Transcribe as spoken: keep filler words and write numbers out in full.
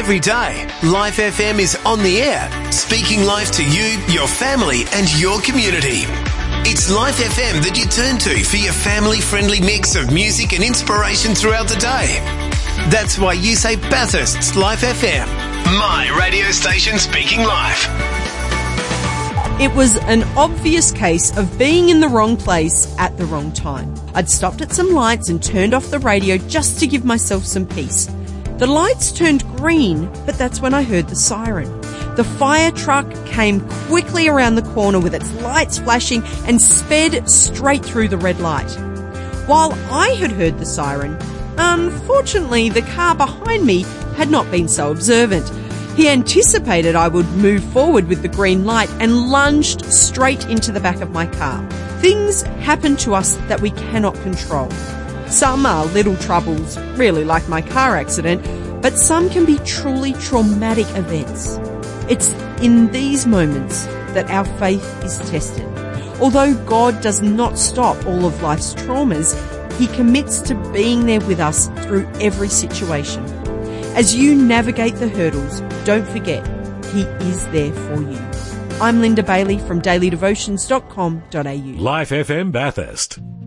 Every day, Life F M is on the air, speaking life to you, your family and your community. It's Life F M that you turn to for your family-friendly mix of music and inspiration throughout the day. That's why you say Bathurst's Life F M, my radio station speaking life. It was an obvious case of being in the wrong place at the wrong time. I'd stopped at some lights and turned off the radio just to give myself some peace. The lights turned green, but that's when I heard the siren. The fire truck came quickly around the corner with its lights flashing and sped straight through the red light. While I had heard the siren, unfortunately the car behind me had not been so observant. He anticipated I would move forward with the green light and lunged straight into the back of my car. Things happen to us that we cannot control. Some are little troubles, really like my car accident, but some can be truly traumatic events. It's in these moments that our faith is tested. Although God does not stop all of life's traumas, He commits to being there with us through every situation. As you navigate the hurdles, don't forget, He is there for you. I'm Linda Bailey from daily devotions dot com dot a u. Life F M Bathurst.